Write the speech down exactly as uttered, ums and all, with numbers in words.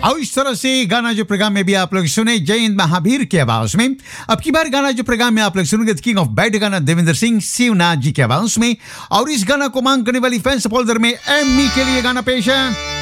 और इस तरह से गाना जो प्रोग्राम में भी आप लोग सुने जयंत महावीर की आवाज में। अब की बार गाना जो प्रोग्राम में आप लोग सुनेंगे किंग ऑफ बैड गाना देवेंद्र सिंह शिवनाथ जी की आवाज में। और इस गाना को मांग करने वाली फैंस फोल्डर में एमी के लिए गाना पेश है